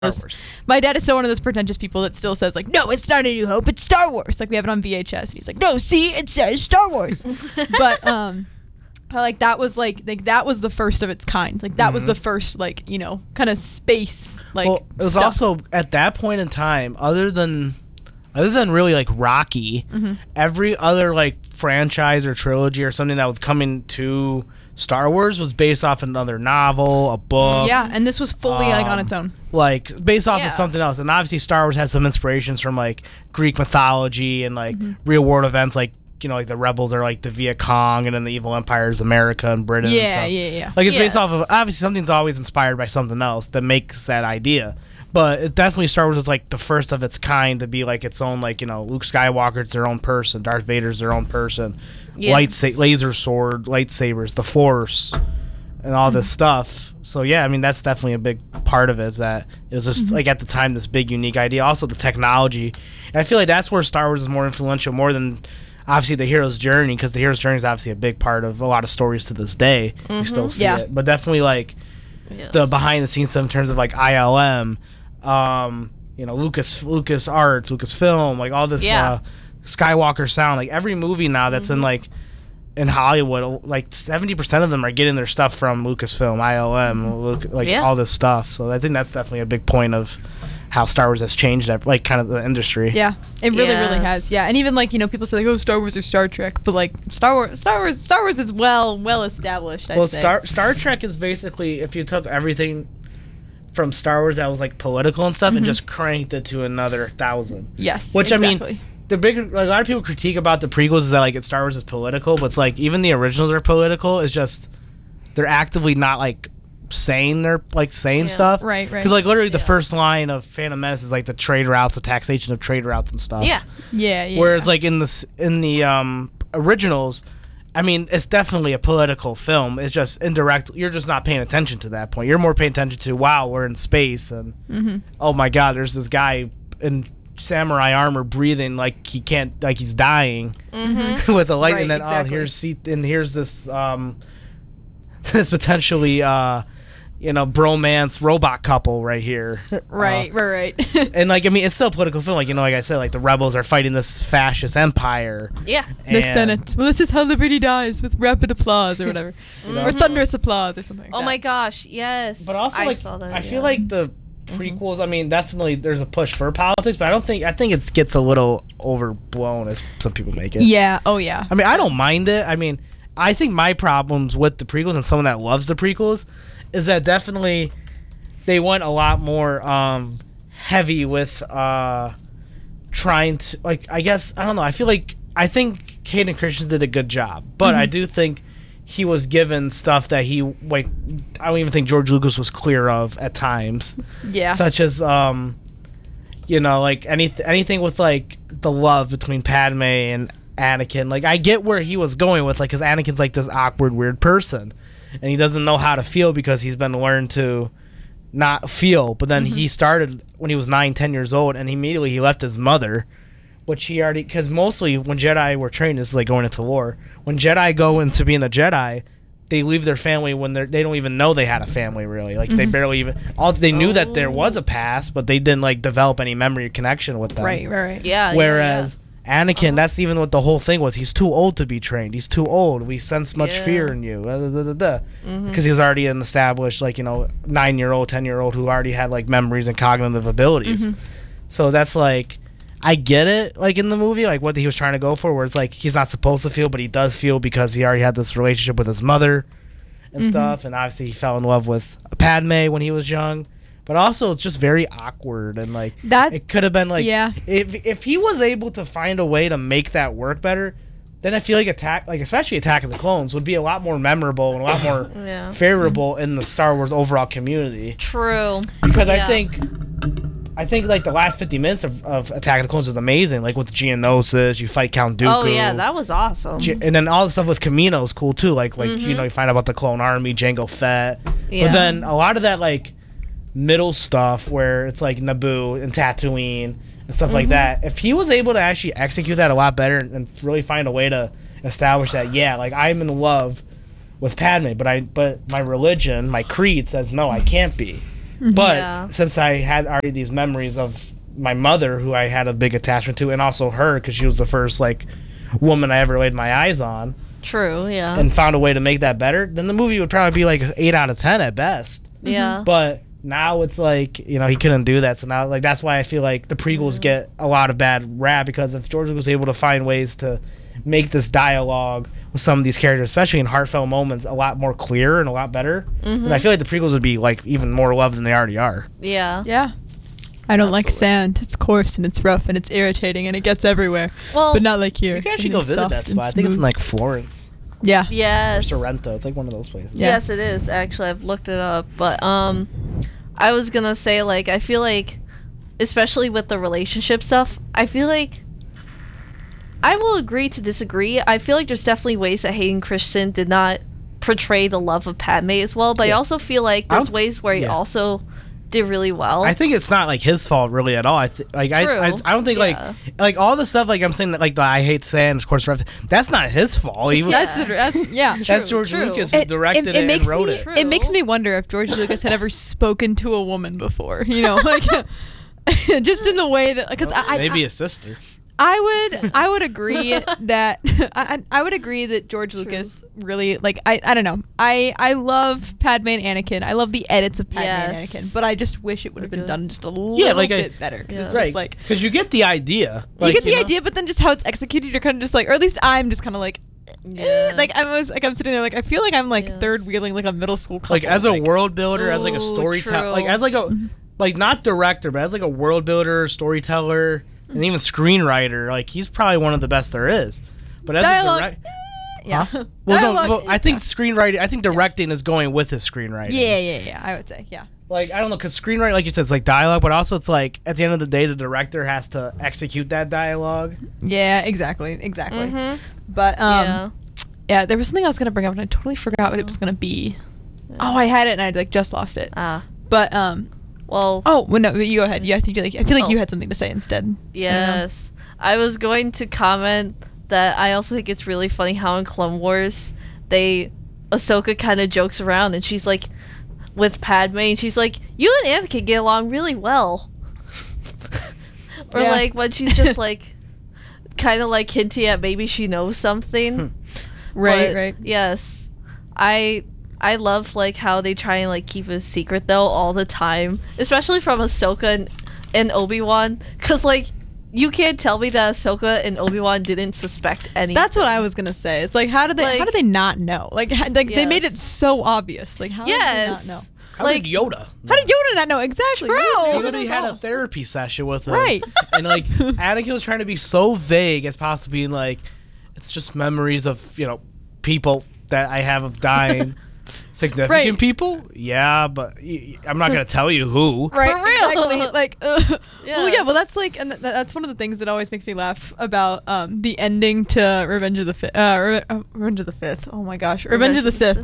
Wars. My dad is still one of those pretentious people that still says like, no, it's not A New Hope, it's Star Wars. Like we have it on VHS, and he's like, no, see, it says Star Wars. But like that was that was the first of its kind. Like that was the first kind of space like. Well, it was stuff. also at that point in time, other than really like Rocky, every other like franchise or trilogy or something that was coming to Star Wars was based off another novel, a book. Yeah, and this was fully like on its own. Like based off of something else. And obviously Star Wars has some inspirations from like Greek mythology and like real world events, like like the rebels are like the Viet Cong, and then the evil empire is America and Britain. Yeah, and stuff. yeah. Like it's based off of, obviously something's always inspired by something else that makes that idea. But it definitely Star Wars is like the first of its kind to be like its own, like Luke Skywalker's their own person, Darth Vader's their own person, laser sword, lightsabers, the Force, and all this stuff. So yeah, I mean that's definitely a big part of it. Is that it was just like at the time this big unique idea. Also the technology, and I feel like that's where Star Wars is more influential, more than obviously the hero's journey, because the hero's journey is obviously a big part of a lot of stories to this day. We still see it, but definitely like the behind the scenes stuff in terms of like ILM. Lucas Arts, Lucasfilm, like all this Skywalker sound, like every movie now that's in Hollywood, like 70% of them are getting their stuff from Lucasfilm, ILM, all this stuff. So I think that's definitely a big point of how Star Wars has changed, like kind of the industry. Yeah, it really has. Yeah, and even like people say like, oh, Star Wars or Star Trek, but like Star Wars is well established. I'd say. Star Trek is basically if you took everything from Star Wars that was like political and stuff and just cranked it to another 1,000. Yes, which exactly. I mean, a lot of people critique about the prequels is that like Star Wars is political, but it's like even the originals are political. It's just they're actively not like saying stuff. Right. Because like literally the first line of Phantom Menace is like the trade routes, the taxation of trade routes and stuff. Yeah. Whereas like in the originals, I mean, it's definitely a political film. It's just indirect. You're just not paying attention to that point. You're more paying attention to, wow, we're in space, and oh my God, there's this guy in samurai armor breathing like he can't, like he's dying with a light, and then here's this this potentially bromance robot couple right here. Right. And like I mean, it's still a political film. Like like I said, like the rebels are fighting this fascist empire. Yeah. The Senate. Well, this is how liberty dies, with rapid applause or whatever, or thunderous applause or something. Oh my gosh, yes. But also, I feel like the prequels. I mean, definitely there's a push for politics, but I think it gets a little overblown as some people make it. Yeah. Oh yeah. I mean, I don't mind it. I mean, I think my problems with the prequels and someone that loves the prequels is that definitely they went a lot more heavy with trying to, like, I guess, I don't know, I think Hayden Christensen did a good job, but I do think he was given stuff that he, like, I don't even think George Lucas was clear of at times. Yeah. Such as, like, anything with, like, the love between Padme and Anakin. Like, I get where he was going with, like, because Anakin's, like, this awkward, weird person. And he doesn't know how to feel because he's been learned to not feel. But then he started when he was 9-10 years old, and immediately he left his mother, which he already, because mostly when Jedi were trained, this is like going into war. When Jedi go into being a Jedi, they leave their family when they don't even know they had a family, really. Like they barely even, they knew that there was a past, but they didn't like develop any memory or connection with them. Right. Yeah. Whereas Anakin, that's even what the whole thing was. He's too old to be trained. He's too old. We sense much fear in you. Because he was already an established, 9-year-old, 10-year-old who already had, memories and cognitive abilities. So that's, I get it, in the movie, what he was trying to go for, where it's, he's not supposed to feel, but he does feel because he already had this relationship with his mother and stuff. And obviously he fell in love with Padme when he was young. But also, it's just very awkward, and that. It could have been if he was able to find a way to make that work better, then I feel like especially Attack of the Clones would be a lot more memorable and a lot more favorable in the Star Wars overall community. True. Because I think the last 50 minutes of Attack of the Clones was amazing. With Geonosis, you fight Count Dooku. Oh yeah, that was awesome. And then all the stuff with Kamino is cool too. You find out about the Clone Army, Jango Fett. Yeah. But then a lot of that middle stuff where it's Naboo and Tatooine and stuff like that. If he was able to actually execute that a lot better and really find a way to establish that, I'm in love with Padme, but my religion, my creed says no, I can't be. But Yeah. since I had already these memories of my mother, who I had a big attachment to, and also her, because she was the first like woman I ever laid my eyes on, True. Yeah. and found a way to make that better, then the movie would probably be like 8 out of 10 at best. yeah. But now it's like, you know, he couldn't do that. So now, like, that's why I feel like the prequels get a lot of bad rap, because if George was able to find ways to make this dialogue with some of these characters, especially in heartfelt moments, a lot more clear and a lot better, then I feel like the prequels would be like even more loved than they already are. Yeah. Yeah. I don't like Absolutely. sand. It's coarse and it's rough and it's irritating and it gets everywhere. Well, But not like here. You can actually go Everything's visit soft that and spot. I think it's in smooth. like Florence Yeah. or yes. Sorrento. It's like one of those places. Yeah. Yes, it is. Actually, I've looked it up. But I was gonna say, like, I feel like, especially with the relationship stuff, I feel like I will agree to disagree. I feel like there's definitely ways that Hayden Christensen did not portray the love of Padme as well. But I Yeah. also feel like I there's don't- ways where he yeah. also did really well. I think it's not like his fault really at all. I don't think Yeah. like all the stuff like I'm saying that like the I hate sand, of course, that's not his fault. He, Yeah. That's yeah. That's True, George true. Lucas who directed it, makes and wrote me, it. True. It makes me wonder if George Lucas had ever spoken to a woman before. You know, like just in the way that because Maybe his sister. I would agree that I would agree that George Lucas really like I don't know I love Padme and Anakin. I love the edits of Padme and Yes. Anakin, but I just wish it would have been They're good. done just a little like bit better. 'Cause Yeah. It's just like because you get the idea. you get the idea, but then just how it's executed, you're kind of just like, or at least I'm just kind of like. Yes. Like I'm sitting there like I feel like I'm like Yes. third wheeling like a middle school couple. Like as a world builder, as like a Ooh, storyteller, true. like as like a like not director, but as like a world builder, storyteller, and even screenwriter. Like he's probably one of the best there is. But as Dialogue, a director, yeah. well, Dialogue, no, well, I think yeah. screenwriting. I think directing is going with his screenwriting. Yeah. I would say, yeah. Like I don't know, because screenwriting, like you said, it's like dialogue, but also it's like at the end of the day, the director has to execute that dialogue. Yeah, exactly. Mhm. But Yeah. yeah, there was something I was gonna bring up and I totally forgot what it was gonna be. Oh, I had it and I like just lost it. Ah. But Well. oh, well, no, you go ahead. Yeah, I think I feel like Oh. you had something to say instead. Yes. I was going to comment that I also think it's really funny how in Clone Wars Ahsoka kind of jokes around and she's like with Padme and she's like, "You and Anakin get along really well." Or Yeah. like when she's just like kind of like hinting at maybe she knows something. But, Right. Yes. I love like how they try and like keep it a secret though all the time, especially from Ahsoka and Obi-Wan, cuz like you can't tell me that Ahsoka and Obi-Wan didn't suspect anything. That's what I was gonna say. It's like how did Like- they not know? Like they made it Yes. so obvious. Like how did they not Yes. know? How Like- did Yoda? How did Yoda not know exactly? True. Yoda He knows literally had a all. therapy session with him. Right. And like Anakin was trying to be so vague as possible, being like, it's just memories of, you know, people that I have of dying. Significant Right. people? Yeah, but I'm not going to tell you who. Right, For real. exactly. Like, well, yeah. Well, Yes. that's like, and that's one of the things that always makes me laugh about the ending to Revenge of the Fifth. Revenge of the Fifth. Oh my gosh, Revenge of the Sith.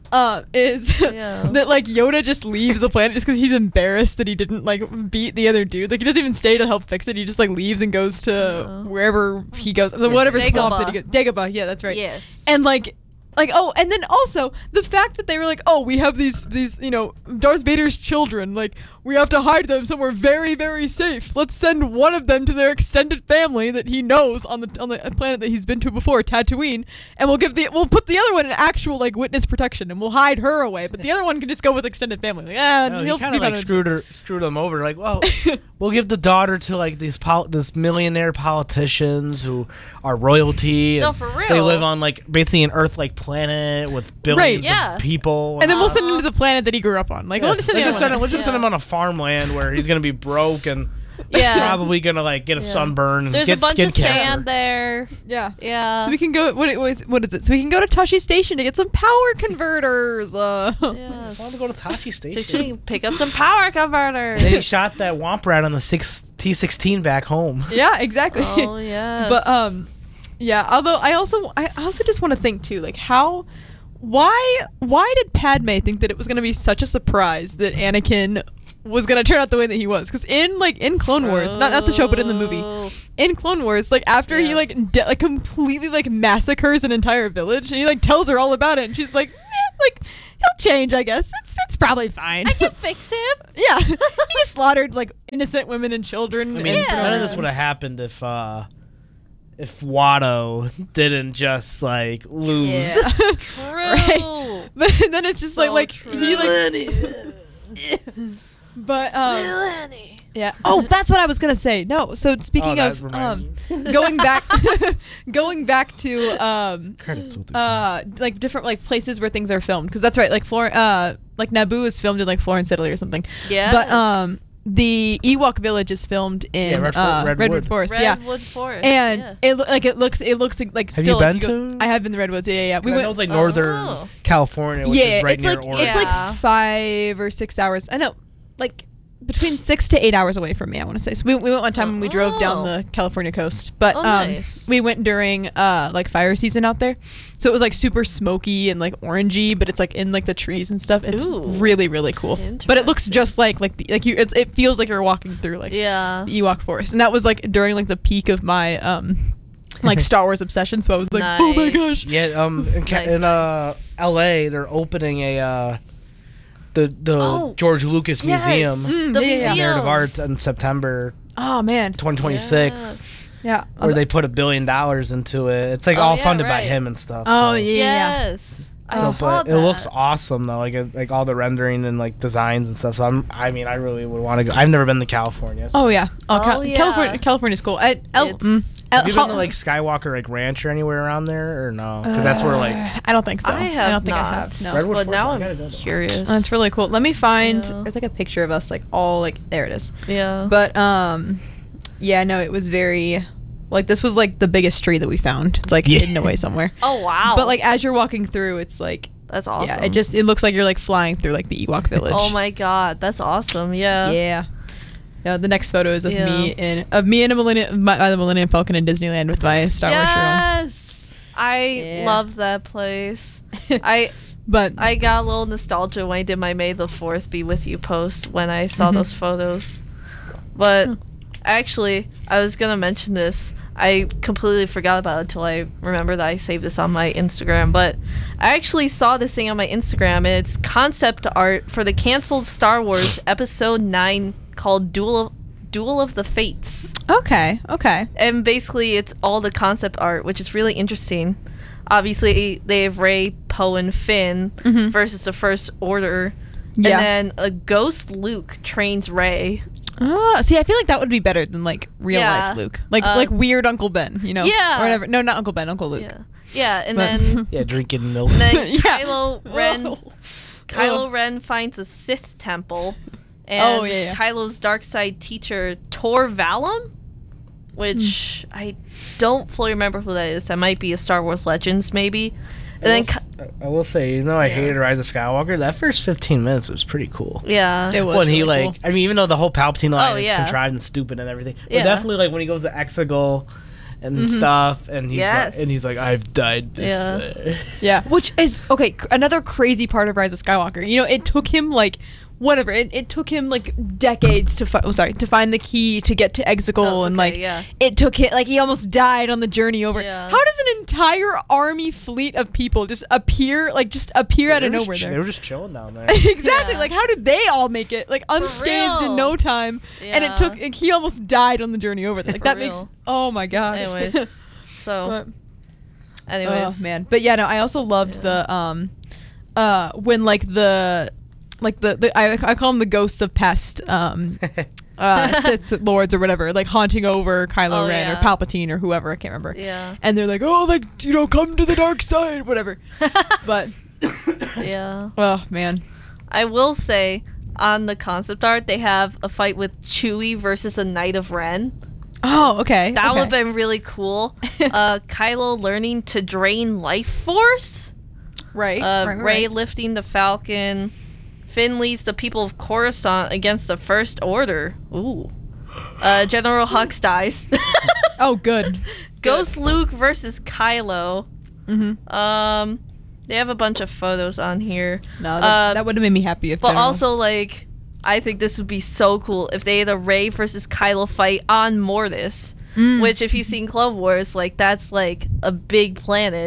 Is Yeah. that like Yoda just leaves the planet just because he's embarrassed that he didn't like beat the other dude. Like he doesn't even stay to help fix it. He just like leaves and goes to Yeah. wherever he goes, whatever swamp that he Dagobah. goes. Dagobah. Yeah, that's right. Yes. And like oh, and then also the fact that they were like, oh, we have these you know Darth Vader's children, like we have to hide them somewhere very very safe. Let's send one of them to their extended family that he knows on the planet that he's been to before, Tatooine, and we'll put the other one in actual like witness protection and we'll hide her away, but the other one can just go with extended family. Like, No, he'll he kind be of like fine. screwed them over. Like, well, we'll give the daughter to like this millionaire politicians who are royalty. And No, for They real. live on like basically an Earth-like planet with billions Yeah. of people. And then we'll Uh-huh. send him to the planet that he grew up on. Like, Yeah. we'll just send the other one. Let's just send him on a farmland where he's gonna be broke and Yeah. probably gonna like get a Yeah. sunburn and There's get a bunch skin of cancer. sand there. Yeah. Yeah. So we can go. What is it? So we can go to Tashi Station to get some power converters. I Yes. want to go to Tashi So Station. she can pick up some power converters. They shot that Womp Rat on the T16 back home. Yeah, exactly. Oh yes. But yeah. Although I also just want to think too, like why did Padme think that it was gonna be such a surprise that Anakin was gonna turn out the way that he was? Because in Clone Wars, not the show, but in the movie, in Clone Wars, like after he Yes. like completely like massacres an entire village, and he like tells her all about it, and she's like, like he'll change, I guess. It's probably fine. I can fix him. Yeah, he just slaughtered like innocent women and children. I mean, and none of this would have happened if Watto didn't just like lose. Yeah. True. Right. But then it's just So like true. he like. But yeah. Oh, that's what I was gonna say. No. So speaking that of reminds going back, going back to Credits will do. like different like places where things are filmed, because that's right. Like like Naboo is filmed in like Florence, Italy or something. Yeah. But the Ewok village is filmed in Redwood Forest. Redwood Forest. And yeah. it looks like Have still. you been if to? I have been to the Redwoods. Yeah. We I went. know it's like northern Oh. California, which is right it's near like Oregon. it's Yeah. like 5 or 6 hours. I know, like between 6 to 8 hours away from me. I want to say. So we went one time when we drove down the California coast, but nice. we went during like fire season out there, so it was like super smoky and like orangey, but it's like in like the trees and stuff. It's Ooh. really really cool. But it looks Interesting. just like you. It feels like you're walking through like Yeah. the Ewok forest, and that was like during like the peak of my like Star Wars obsession. So I was like, oh my Nice. gosh. Yeah, in L.A. they're opening the Oh. George Lucas Yes. Museum, The museum. Narrative Arts, in September Oh man. 2026, Yes. Yeah. where they put $1 billion into it. It's like Oh, all yeah, funded by right. him and stuff. Oh so. yeah. Yes. So, I saw but that. it looks awesome though, like all the rendering and like designs and stuff. So I really would want to go. I've never been to California. So. Oh yeah. Oh, yeah. California's cool. It's- Have you been to like Skywalker like Ranch or anywhere around there or no? Because that's where like I don't think so. I have don't think not. I have. No. Redwood But Forest, now I gotta I'm go there. curious. That's really cool. Let me find. Yeah. There's like a picture of us like all like there it is. Yeah. But yeah, no, it was very like this was like the biggest tree that we found. It's like Yeah. hidden away somewhere. Oh wow. But like as you're walking through, it's like that's awesome. yeah, it looks like you're like flying through like the Ewok village. Oh my god, that's awesome. Yeah. Yeah. No, the next photo is of Yeah. me and the Millennium Falcon in Disneyland with my Star Wars shirt on. Yes. I Yeah. love that place. But I got a little nostalgia when I did my May the 4th Be With You post when I saw those photos. But actually, I was going to mention this. I completely forgot about it until I remembered that I saved this on my Instagram. But I actually saw this thing on my Instagram, and it's concept art for the canceled Star Wars Episode 9 called Duel of the Fates. okay. And basically, it's all the concept art, which is really interesting. Obviously, they have Rey, Poe, and Finn versus the First Order. Yeah. And then a ghost Luke trains Rey. See, I feel like that would be better than like real Yeah. life Luke, like weird Uncle Ben, you know? Yeah. Or whatever. No, not Uncle Ben, Uncle Luke. Yeah. Yeah, and But- then, yeah, drinking milk. and then Yeah. Kylo Ren finds a Sith temple. And Oh, yeah. Kylo's dark side teacher, Tor Valum, which I don't fully remember who that is. That might be a Star Wars Legends, maybe. And then, I will say, even though I hated Rise of Skywalker, that first 15 minutes was pretty cool. yeah. It was When he really like, cool. I mean, even though the whole Palpatine line is yeah. contrived and stupid and everything, but Yeah. definitely like when he goes to Exegol and stuff, and Yes. he's like, I've died before. Yeah, which is okay. Another crazy part of Rise of Skywalker. You know, it took him like whatever. It took him like decades to find the key to get to Exegol, Oh, it's and okay, like yeah. it took it like he almost died on the journey over. Yeah. How does an entire army fleet of people just appear out of nowhere They there? were just chilling down there. Exactly. Yeah. Like, how did they all make it like unscathed in real. no time? And Yeah. it took. And he almost died on the journey over there. Like For that makes. real. Oh my god. Anyways. So, But, anyways. oh man, but yeah, no, I also loved the when like the I call them the ghosts of past Sith lords or whatever, like haunting over Kylo Oh, Ren or yeah. Palpatine or whoever, I can't remember. Yeah. And they're like, oh, like come to the dark side, whatever. But Yeah. oh man, I will say, on the concept art, they have a fight with Chewie versus a Knight of Ren. oh okay, That would have okay. been really cool. Kylo learning to drain life force. right. Rey lifting the Falcon. Finn leads the people of Coruscant against the First Order. Ooh. General Hux dies. Oh good. Ghost Luke versus Kylo. Mm-hmm. They have a bunch of photos on here. No, that would have made me happy if. But General- also, like, I think this would be so cool if they had a Rey versus Kylo fight on Mortis. Which, if you've seen Clone Wars, like, that's, like, a big planet.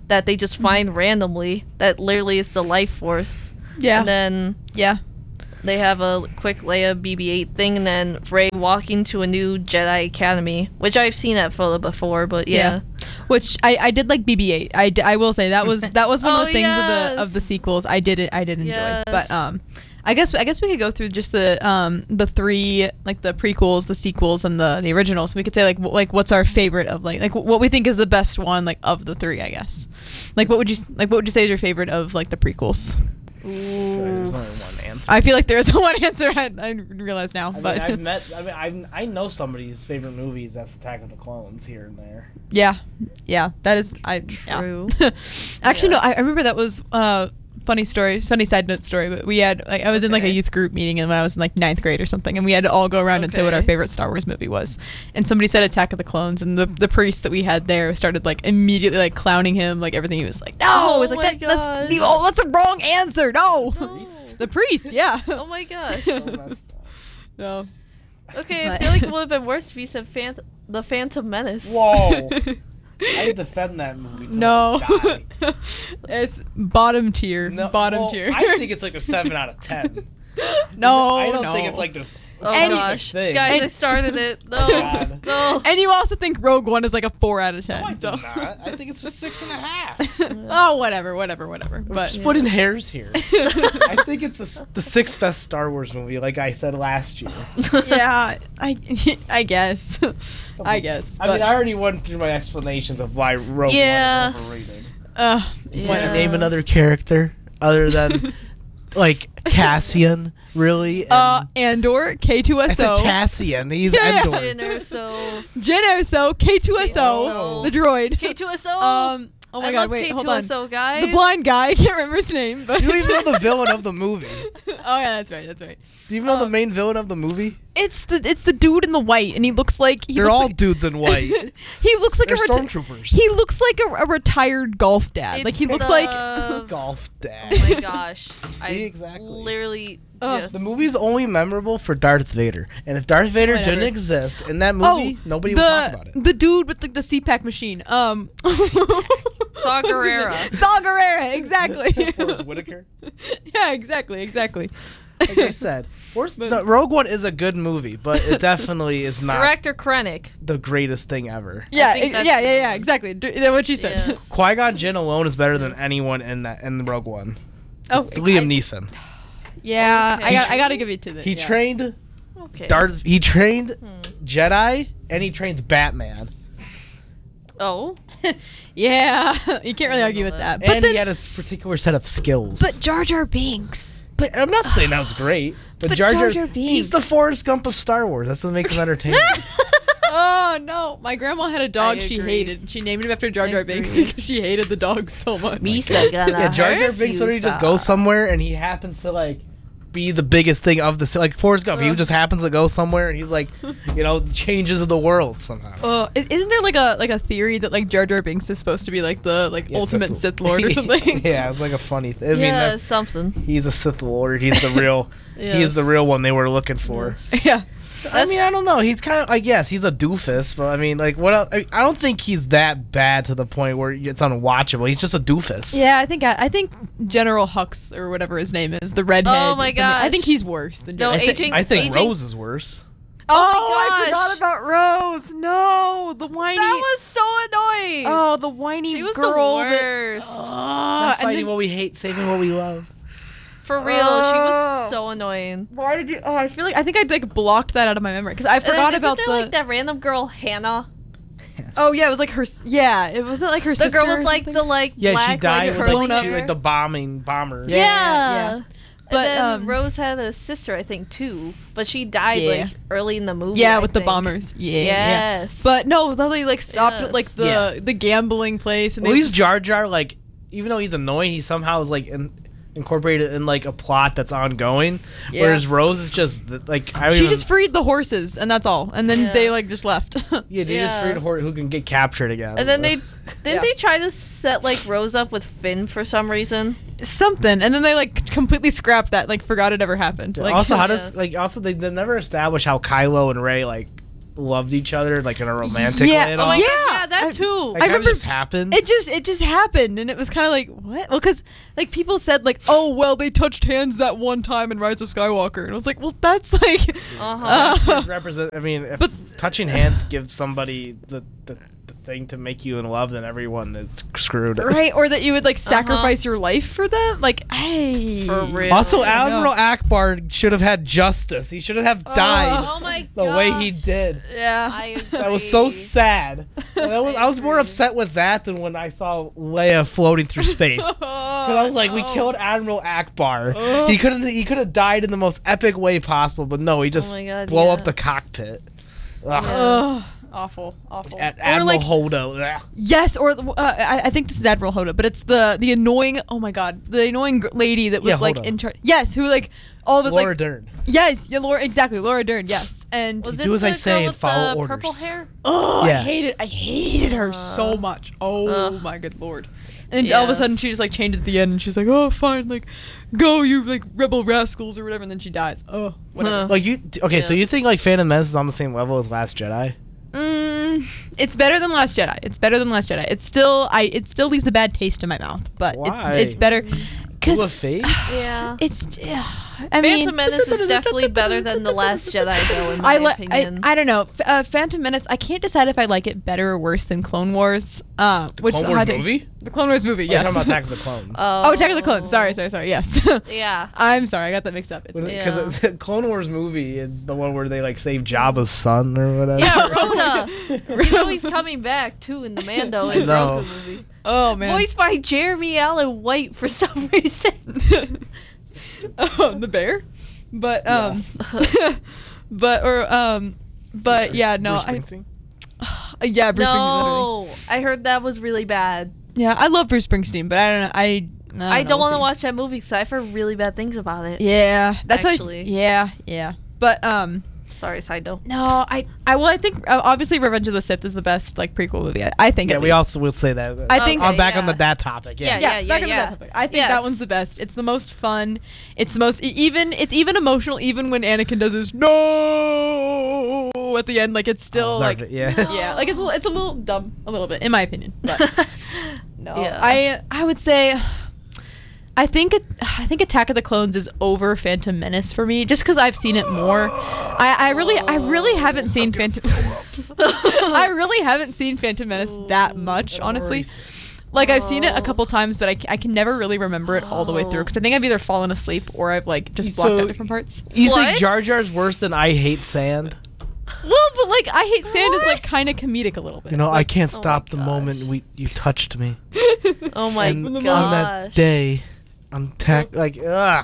that they just find randomly that literally is the life force. Yeah. And then Yeah. they have a quick Leia BB-8 thing, and then Rey walking to a new Jedi Academy, which I've seen that photo before, but yeah. Which I did like BB-8. I will say that was one of Oh, the things yes. of the sequels I did enjoy. Yes. But I guess we could go through just the three, like the prequels, the sequels, and the originals. We could say like what's our favorite of like what we think is the best one like of the three, I guess. Like what would you say is your favorite of like the prequels? There's only one answer. I feel like there is one answer. I realize now, I but mean, I know somebody's favorite movies that's Attack of the Clones here and there. yeah, that is True. Yeah. Actually, Yes. no, I remember that was funny side note story. But we had I was in like a Okay. youth group meeting, and when I was in like 9th grade or something, and we had to all go around and say what our Okay. favorite Star Wars movie was. And somebody said Attack of the Clones, and the priest that we had there started like immediately like clowning him, like everything. He was like, no, Oh it's like my that's the wrong answer. No, No. the priest, yeah. Oh my gosh. So messed up. No. Okay, I But- feel like it would have been worse if you said the Phantom Menace. Whoa. I defend that movie. Till No, I die. it's bottom tier. No, bottom well, tier. I think it's like a 7 out of 10. no, I don't no. think it's like this. Oh Any- gosh. thing. Guys, I started it. No. God. No. And you also think Rogue One is like a 4 out of 10. No, I do so. not. I think it's a 6.5. Oh, whatever. We're But just putting hairs here. I think it's the 6th best Star Wars movie, like I said last year. yeah, I guess. I guess. I mean, I already went through my explanations of why Rogue Yeah. One is overrated. uh, Yeah. Want to name another character other than like Cassian, really? And Andor, I said K2SO. Cassian. He's Yeah, yeah. Endor. Dinner, so Jyn Erso, K2SO, K2SO. the droid. K2SO. Oh my I god, love wait, hold on. K2SO, guys. The blind guy, I can't remember his name, but You don't even know the villain of the movie. Oh yeah, that's right. Do you even know the Um, main villain of the movie? It's the dude in the white, and he looks like They're all dudes in white. he looks like They're a stormtroopers. he looks like a retired golf dad. Like he It's looks the- like Golf dad. Oh my gosh. I exactly. literally Oh. just The movie's only memorable for Darth Vader, and if Darth Vader Whatever. didn't exist in that movie, nobody would talk about it. The dude with the CPAC machine. Saw Gerrera. Saw Gerrera, exactly. Forrest Whitaker. Yeah, exactly. Like I said, the Rogue One is a good movie, but it definitely is not Director Krennic. the greatest thing ever. Yeah, think that's yeah, the yeah, yeah, one. exactly. What she said. Yes. Qui-Gon Jinn alone is better than anyone in the Rogue One. Oh, It's Liam Neeson. yeah. Okay. I gotta give you to this. He yeah. trained Okay. Darth. He trained Jedi, and he trained Batman. Oh. Yeah, you can't really I argue know with that. that. But And then, he had a particular set of skills. but Jar Jar Binks. But I'm not saying that was great, but But Jar Jar Jar, Jar he's Binks. the Forrest Gump of Star Wars. That's what makes him entertaining. oh no, my grandma had a dog I she agree. hated. She named him after Jar I Jar Binks agree. because she hated the dog so much. Misa gonna Yeah, Jar Jar hurt Binks you, literally just son. goes somewhere and he happens to like be the biggest thing of the like Forrest Gump. He just happens to go somewhere and he's like, changes the world somehow. Isn't there like a theory that like Jar Jar Binks is supposed to be like the Yeah, ultimate Sith Lord or something? Yeah, it's like a funny thing. I mean, Yeah, that- something. he's a Sith Lord. He's the real. He's the Yes. real one they were looking for. yeah. I mean, I don't know. He's kind of, I guess, he's a doofus, but I mean, like, what else? I don't think he's that bad to the point where it's unwatchable. He's just a doofus. Yeah, I think General Hux or whatever his name is, the redhead. Oh my I gosh. think he's worse than No, Jar Jar. aging- I think aging- Rose is worse. Oh, my I gosh. forgot about Rose. No, the whiny. That was so annoying. Oh, the whiny She was the girl. worst. Not And fighting then, what we hate, saving what we love. For real, she Oh. was so annoying. why did you? Oh, I think I like blocked that out of my memory because I And then forgot isn't about there, the. like that random girl Hannah, Oh yeah, it was like her. Yeah, it wasn't like her the sister. girl or with like something? the like Yeah, black she died like with curly like, hair. the bomber. Yeah. yeah. But, and then um, Rose had a sister, I think, too. But she died Yeah. like early in the movie. Yeah, I with the think. bombers. Yeah. Yes. But no, they like stopped at like Yes. the gambling place and Well, they he's Jar Jar. Like, even though he's annoying, he somehow is like incorporated in like a plot that's ongoing. Yeah. Whereas Rose is just like I don't she even, just freed the horses and that's all. And then Yeah. they like just left. yeah, they just Yeah. freed a horse who can get captured again. And then they Yeah. didn't they try to set like Rose up with Finn for some reason. Something. And then they like completely scrapped that, like forgot it ever happened. Like also, how Yes. does like also they never establish how Kylo and Rey like loved each other like in a romantic Yeah, way at oh all. my Yeah, Yeah, that that too. Like, I that remember- just happened. It just happened, and it was kind of like, what? Well, because like people said like, oh well, they touched hands that one time in Rise of Skywalker, and I was like, well, that's like, Uh-huh. Represent. I mean, if touching hands gives somebody the thing to make you in love, then everyone is screwed. right, or that you would like sacrifice your life for them, like, hey, For real. Also, I know. Admiral Akbar should have had justice. He should have died Oh my the god. way he did. yeah, I agree. That was so sad. And I was more upset with that than when I saw Leia floating through space. Because I was like, we killed Admiral Akbar. He could have died in the most epic way possible, but no, he just my God, blow yeah. up the cockpit. Ugh. Ugh, awful. Admiral like, Hodo. Ugh. yes, or I think this is Admiral Hoda, but it's the annoying. Oh my god, the annoying lady that was Yeah, like Hoda. in charge. Yes, who like all of us Laura like. Dern. Yes, yeah, Laura Dern. Yes, and Was Do it as I the say girl and with follow the orders. Purple hair? oh, Yeah. I hated her so much. Oh Ugh. my good lord. And all of a sudden Yes. she just like changes at the end and she's like, oh fine, like go you like rebel rascals or whatever, and then she dies. Oh, whatever. Huh. Like you, okay, so Yes. you think like Phantom Menace is on the same level as Last Jedi? It's better than Last Jedi. It still leaves a bad taste in my mouth, but Why? it's better Duel because of Fate? Yeah. it's I mean, Phantom Menace is definitely better than The Last Jedi, though, in my opinion. I don't know. Phantom Menace. I can't decide if I like it better or worse than Clone Wars. Which Clone Wars movie? The Clone Wars movie. Oh, you're Yes. talking about Attack of the Clones. Oh, Attack of the Clones. Sorry. Yes. Yeah. I'm sorry. I got that mixed up. It's Because the Clone Wars movie is the one where they like save Jabba's son or whatever. Yeah, Rhoda. You know he's coming back, too, in the Mando and No. Grogu movie. oh man. Voiced by Jeremy Allen White for some reason. Oh, the bear. But Yes. but yeah, no. Bruce I, Springsteen? yeah, Bruce Springsteen. Literally. No, I heard that was really bad. Yeah, I love Bruce Springsteen, but I don't know. I don't want to we'll see. watch that movie because I've heard really bad things about it. Yeah, that's Actually. yeah. But Sorry, side note. no, I think obviously Revenge of the Sith is the best like prequel movie. I think. Yeah, at we least. also will say that. I think- I'm back on yeah. that topic. Yeah. Yeah. back on that topic. I think that Yes. one's the best. It's the most fun. It's the most it's even emotional. Even when Anakin does his no at the end, like it's still Oh, like Darth- yeah. yeah, like it's a little dumb, a little bit in my opinion. But no, Yeah. I would say. I think Attack of the Clones is over Phantom Menace for me, just because I've seen it more. I really haven't seen Phantom. I really haven't seen Phantom Menace that much, honestly. Like I've seen it a couple times, but I can never really remember it all the way through because I think I've either fallen asleep or I've like just blocked So- out different parts. You What? think Jar Jar's worse than I Hate Sand? Well, but like I Hate Sand is like kind of comedic a little bit. You know, I can't Oh my stop the gosh. moment you touched me. Oh my And gosh. on that day, on like, ugh.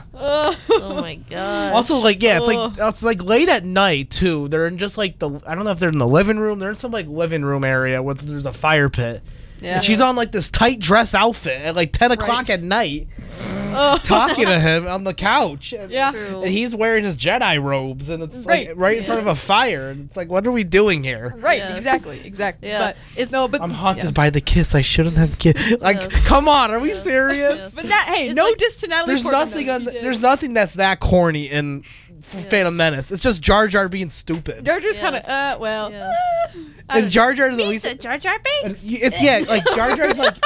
Oh my gosh. Also, like, yeah, Ugh. it's like late at night too. They're in just like I don't know if they're in the living room. They're in some like living room area where there's a fire pit. Yeah. And she's on like this tight dress outfit at like 10 o'clock at night, talking to him on the couch. And, Yeah. True. and he's wearing his Jedi robes, and it's like Right. right in front of a fire. And it's like, what are we doing here? Right, Yes. exactly. Yeah. But It's- no, but I'm haunted yeah. by the kiss I shouldn't have given. Like, Yes. come on, are we Yes. serious? Yes. But that hey, It's no like- diss to Natalie There's Portman, nothing though. on. She did. There's nothing that's that corny in Phantom Menace. It's just Jar Jar being stupid. Jar Jar's kind of Yes. well. Yes. I And don't- Jar Jar's at least. Pizza, Jar Jar and Binks. it's yeah, like Jar Jar's like.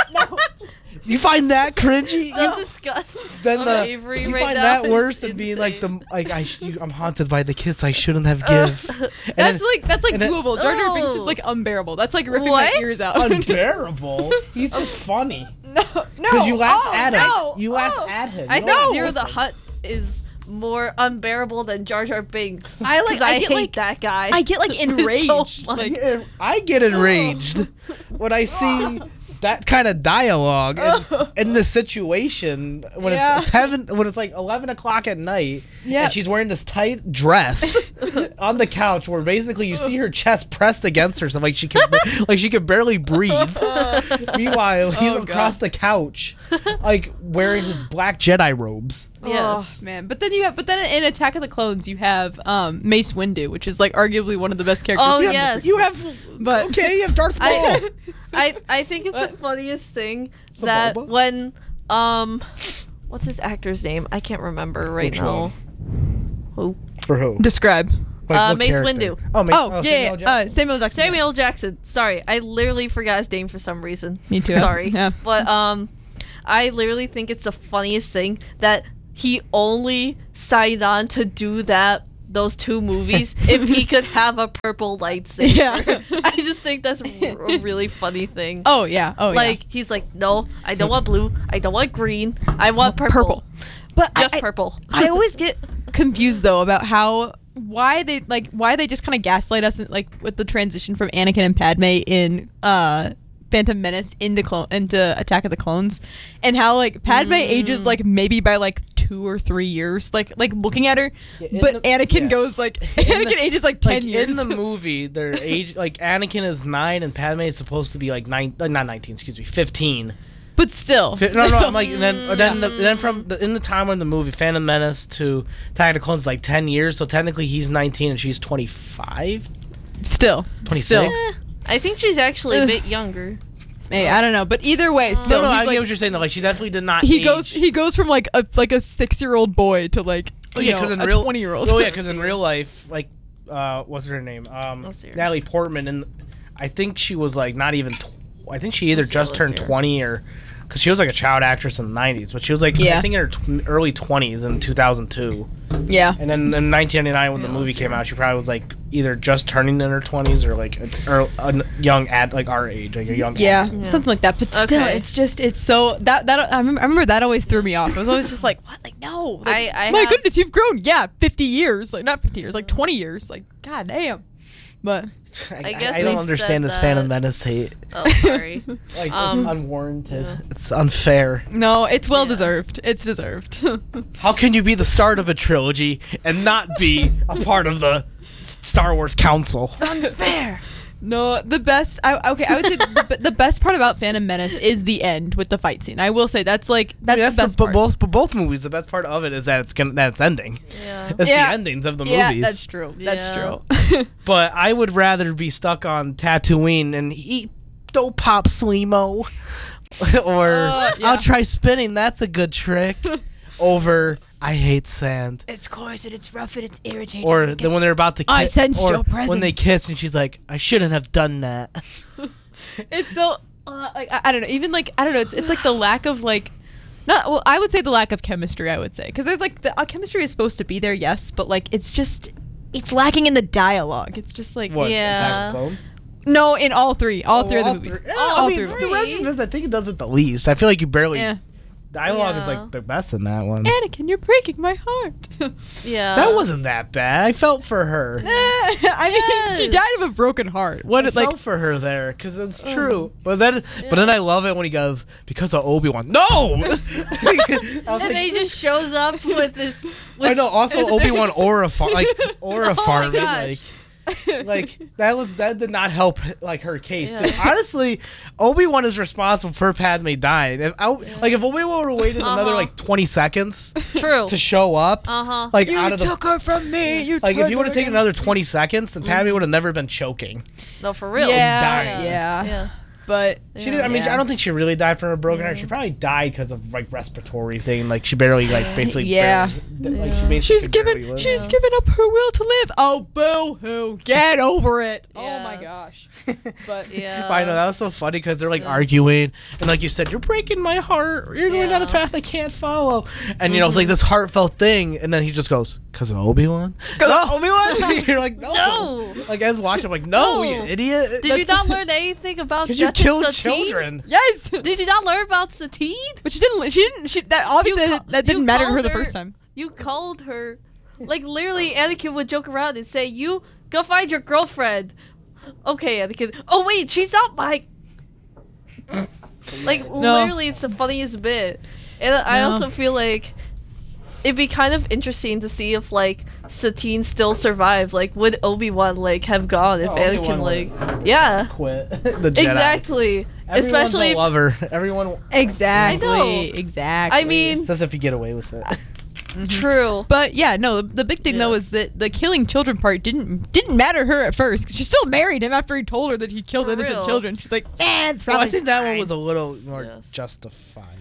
You find that cringy? The disgust Then of the Avery you right find now that is worse than being like insane. I'm haunted by the kiss I shouldn't have give. And That's then- like and then- doable. Jar Jar Binks is Oh. like unbearable. That's like ripping What? my ears out. unbearable. He's just funny no, because you laugh oh, at him. no, You laugh oh. at him. I You don't think laugh Zero with the him. Hutt is more unbearable than Jar Jar Binks. I like- 'Cause I I get, hate like- that guy. I get like so enraged. much. like, I get enraged when I see that kind of dialogue and in the situation when Yeah. it's 10, when it's like 11 o'clock at night Yeah. and she's wearing this tight dress on the couch where basically you see her chest pressed against her so like she can barely breathe. Meanwhile he's Oh, across God. the couch like wearing his black Jedi robes. Yes. Oh, man. But then in Attack of the Clones you have Mace Windu, which is like arguably one of the best characters. Oh, in the yes. You have But- okay, you have Darth Maul. I think it's the funniest thing It's a that Bulba? when what's his actor's name? I can't remember right Which now. Who? For who? Describe. What Mace character? Windu. Oh, Mace. Oh, yeah, Jackson. Samuel Jackson. Samuel Jackson. Sorry, I literally forgot his name for some reason. Me too. Sorry. Yeah. But I literally think it's the funniest thing that he only signed on to do those 2 movies if he could have a purple lightsaber. Yeah. I just think that's a really funny thing. Oh yeah. Oh Like he's like, no, I don't want blue. I don't want green. I want yeah. purple. But Just I, purple. I always get confused though about why they just kind of gaslight us like with the transition from Anakin and Padme in Phantom Menace into Attack of the Clones, and how like Padme ages like maybe by like 2 or 3 years, like looking at her, but Anakin goes like Anakin ages like 10 years. In the movie, their age, like Anakin is 9 and Padme is supposed to be like 15. But still, No, I'm like, and then from in the time when the movie Phantom Menace to Attack of the Clones is like 10 years, so technically he's 19 and she's 25, still 26. I think she's actually a bit younger. Hey, I don't know, but either way, still, No, he's I like, get what you're saying though. Like she definitely did not. he age. goes from like a 6-year-old boy to like Oh yeah, because a in real 20-year-old. Oh yeah, because in real life, like, what's her name? see her. Natalie Portman, and I think she was like not even. I think she either just turned 20 or. Because she was like a child actress in the 90s, but she was like, I think in her early 20s in 2002. Yeah. And then in 1999, when the movie came out, she probably was like either just turning in her 20s or like a young like our age, like a young. Yeah, something like that. But still, Okay. it's so that I remember that always threw me off. I was always just like, what? Like, no. Like, my goodness, you've grown. Yeah, 50 years. Like, not 50 years, like 20 years. Like, god damn. But I guess I don't they understand said this Phantom that- Menace hate. Oh, sorry. Like it's unwarranted. It's unfair. no, it's well deserved. It's deserved. How can you be the start of a trilogy and not be a part of the Star Wars Council? Unfair. No, the best. I would say the best part about Phantom Menace is the end with the fight scene. I will say that's the best part. Both movies. The best part of it is that it's ending. Yeah. It's the endings of the movies. Yeah, that's true. That's Yeah. true. But I would rather be stuck on Tatooine and eat dope pop Swimo, or yeah. I'll try spinning. That's a good trick. Over I hate sand. It's coarse and it's rough and it's irritating. Or then when they're about to kiss, I sensed or your when they presence. kiss and she's like, I shouldn't have done that. It's so like I don't know. Even like I don't know. It's like the lack of like. Not well. I would say the lack of chemistry. I would say because there's like the chemistry is supposed to be there, yes, but like it's lacking in the dialogue. It's just like What? Yeah. Attack of the Clones? no in all three of the movies. Yeah, All I mean, three. the Resurrection, I think it does it the least. I feel like you barely. Yeah. Dialogue is Yeah. like the best in that one. Anakin, you're breaking my heart. Yeah. That wasn't that bad. I felt for her. I mean, she Yes. died of a broken heart. What I it like? felt for her there because it's true. But then I love it when he goes because of Obi-Wan. No. I was And like, then he just shows up with this. I know. Also, Obi-Wan aura farming. gosh. Like that did not help like her case. Yeah. Dude, honestly, Obi-Wan is responsible for Padme dying. If Obi-Wan would have waited another like 20 seconds True. to show up, like You out of the took her from me. You like if turned he would have her taken against another 20 seconds, then Padme would have never been choking. No, for real. Yeah, dying. yeah. But She didn't. I mean, Yeah. I don't think she really died from a broken heart. She probably died because of like respiratory thing. Like she barely, like basically, Yeah. like she basically she's barely lived. she's given up her will to live. Oh, boo hoo! Get over it. Oh my Yes. gosh. But Yeah. But I know that was so funny because they're like arguing, and like you said, you're breaking my heart. You're going down a Yeah. path I can't follow, and you know it's like this heartfelt thing, and then he just goes, "Cause of Obi-Wan." Obi-Wan. You're like, no. No. Like as watching, I'm like, no, you No. idiot. Did you not learn anything about Because you Duchess killed Satine? children. yes. Did you not learn about Satine? But she didn't. That obviously You ca- that didn't you matter to her called the first time. You called her. Like, literally, Anakin would joke around and say, you go find your girlfriend. Okay, Anakin. Oh, wait, she's not my... Like, literally, it's the funniest bit. And I No. also feel like it'd be kind of interesting to see if, like, Satine still survived. Like, would Obi-Wan, like, have gone if Oh, Anakin, Obi-Wan like... Yeah. Quit the Jedi. Exactly. Everyone's Especially a if- lover. Everyone Exactly. I know. Exactly. I mean, says if you get away with it. true. But yeah, no. The big thing though Yes. is that the killing children part didn't matter her at first. 'Cause she still married him after he told her that he killed For innocent real. children. She's like, it's Well, probably. I think that one fine." was a little more Yes. justified. I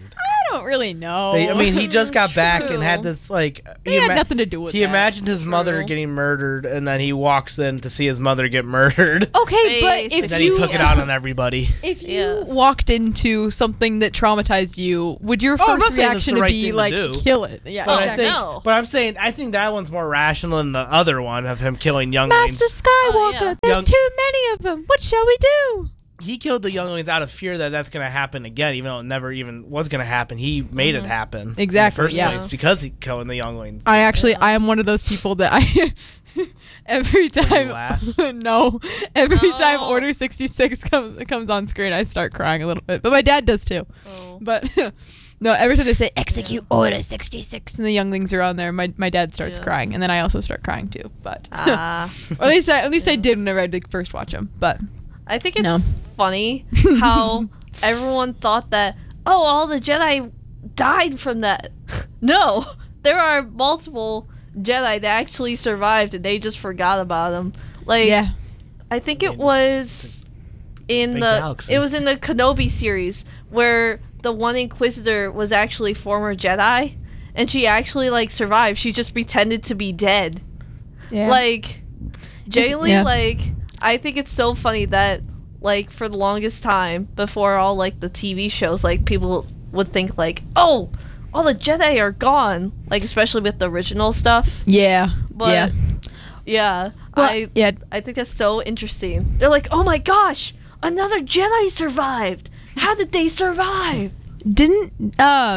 don't really know. I mean, he just got back and had True. this like. He had nothing to do with He that. imagined his mother True. getting murdered, and then he walks in to see his mother get murdered. Okay, but Basically. if Then you he took it out on everybody. if you Yes. walked into something that traumatized you, would your Oh, I'm not first saying that's reaction the to right be thing to like do. kill it? Yeah, But exactly. No. I'm saying, I think that one's more rational than the other one of him killing younglings. Master Skywalker, yeah. there's Young- too many of them. What shall we do? He killed the younglings out of fear that that's going to happen again, even though it never even was going to happen. He made it happen Exactly, in the first yeah. place because he killed the younglings. I am one of those people that I every time laugh? no, every time No. Order 66 comes on screen, I start crying a little bit. But my dad does too. Oh. But no, every time they say execute Order 66 and the younglings are on there, my dad starts Yes. crying, and then I also start crying too. But Ah. or at least I did whenever I did first watch them. But I think it's No. funny how everyone thought that, oh, all the Jedi died from that. No, there are multiple Jedi that actually survived and they just forgot about them. Like, yeah, I think it was in Big the galaxy. it was in the Kenobi series where the one Inquisitor was actually former Jedi and she actually like survived. She just pretended to be dead. yeah. Like, genuinely, yeah. like, I think it's so funny that, like, for the longest time, before all, like, the TV shows, like, people would think, like, oh, all the Jedi are gone. Like, especially with the original stuff. yeah, But, yeah. yeah, Well, yeah. I think that's so interesting. They're like, oh my gosh, another Jedi survived. How did they survive? Didn't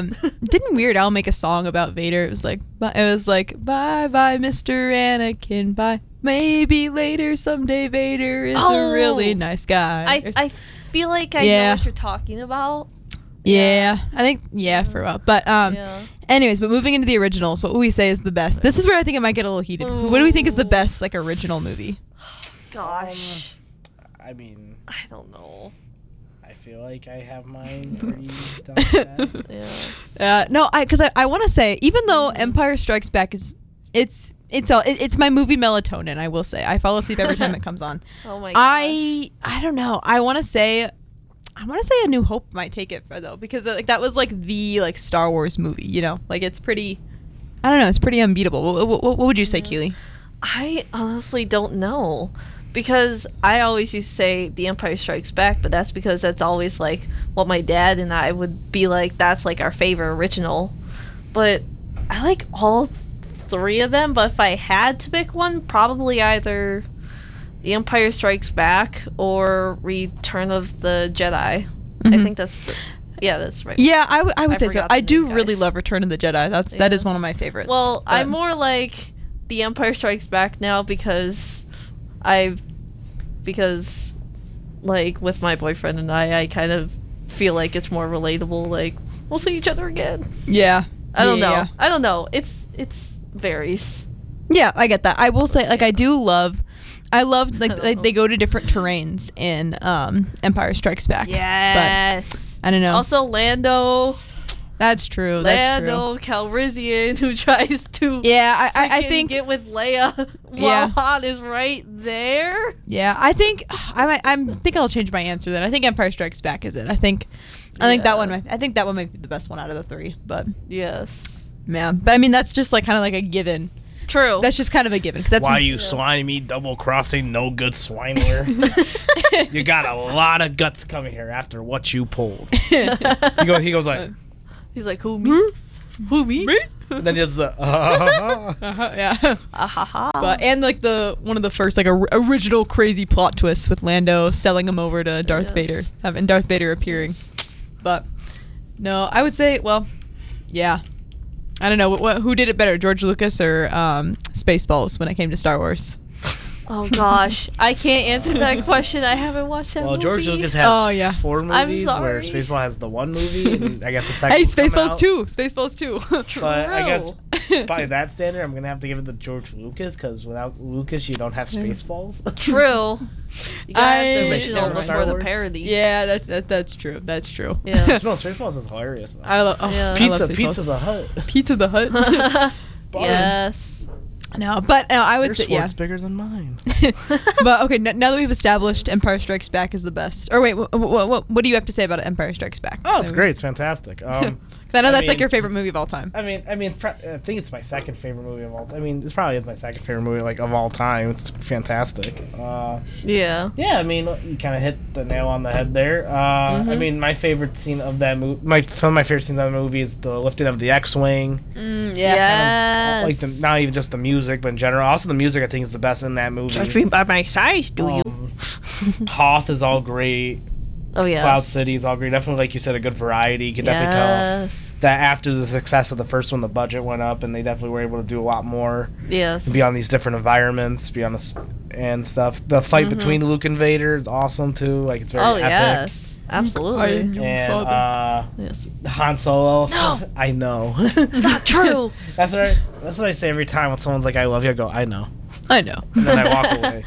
Weird Al make a song about Vader? It was like bye bye Mr. Anakin, bye. Maybe later someday Vader is Oh. a really nice guy. I feel like I know Yeah. what you're talking about. yeah, I think for a while. But Yeah. anyways, but moving into the originals, what would we say is the best? This is where I think it might get a little heated. What do we think is the Ooh. best like original movie? Gosh, I mean, I don't know. I feel like I have mine pretty done. Yeah. No, because I want to say, even though Empire Strikes Back is it's my movie melatonin. I will say I fall asleep every time it comes on. Oh my gosh. I don't know. I want to say A New Hope might take it for though, because like that was like the like Star Wars movie. You know, like it's pretty. I don't know. It's pretty unbeatable. What would you say, Keely? I honestly don't know. Because I always used to say The Empire Strikes Back, but that's because that's always like what my dad and I would be like, that's like our favorite original. But I like all three of them, but if I had to pick one, probably either The Empire Strikes Back or Return of the Jedi. I Mhm. think that's that's right. Yeah, I would say so. forgot the I do name, really guys. love Return of the Jedi. That is Yes. one of my favorites. Well, but- I'm more like The Empire Strikes Back now because like with my boyfriend and I kind of feel like it's more relatable. Like we'll see each other again. Yeah. I don't know. Yeah. I don't know. It's varies. Yeah, I get that. I will say, like, I love like they go to different terrains in Empire Strikes Back. Yes. I don't know. Also, Lando That's true. That's true. Lando Calrissian who tries to Yeah, I freaking think get with Leia while Yeah. Han is right there. yeah, I think I think I'll change my answer then. I think Empire Strikes Back is it. I think that one might be the best one out of the three. But Yes. yeah, but I mean that's just like kind of like a given. True. That's just kind of a given because that's Why you slimy, double-crossing, no good swiner? You got a lot of guts coming here after what you pulled. He goes like, He's like, who me? Who me? and then he does the. yeah. Ahaha. But and like one of the first like original crazy plot twists with Lando selling him over to Darth Yes. Vader, having Darth Vader appearing. But no, I would say, well, yeah, I don't know who did it better, George Lucas or Spaceballs when it came to Star Wars. Oh gosh, I can't answer that question. I haven't watched that Well, movie. George Lucas has Oh, yeah. 4 I'm movies, where sorry. Spaceball has the 1 movie, and I guess the second. Hey, will come Spaceballs out. 2, Spaceballs 2. But I guess True. by that standard, I'm gonna have to give it to George Lucas because without Lucas, you don't have Spaceballs. True. You gotta have the I- original Star before the Wars? parody. Yeah, that's true. That's true. Yes. No, Spaceballs is hilarious. Though. I love Yeah. Pizza, I love Pizza Spaceballs. the Hut. Pizza the Hut. Yes. No, but I would Your say yeah. sword's bigger than mine. But okay, now that we've established Empire Strikes Back is the best. Or wait, what do you have to say about Empire Strikes Back? Oh, it's great. It's fantastic. Because 'Cause I know I that's like mean- your favorite movie of all time. I mean, I think it's my second favorite movie of all. I mean, it's probably my second favorite movie like of all time. It's fantastic. Yeah. Yeah, I mean, you kind of hit the nail on the head there. I mean, my favorite scene of that movie, some of my favorite scenes of the movie is the lifting of the X-wing. Yeah. Like not even just the music, but in general. Also, the music I think is the best in that movie. Judge me by my size, do you? Hoth is all great. Oh yeah. Cloud City is all great. Definitely, like you said, a good variety. You can definitely tell that after the success of the first one, the budget went up, and they definitely were able to do a lot more. Yes. Be on these different environments, and stuff. The fight between Luke and Vader is awesome too. Like it's very epic. Yes. Absolutely. And Yes. Han Solo. No. I know. It's not true. That's what I say every time when someone's like, "I love you." I go, "I know," I know. and then I walk away.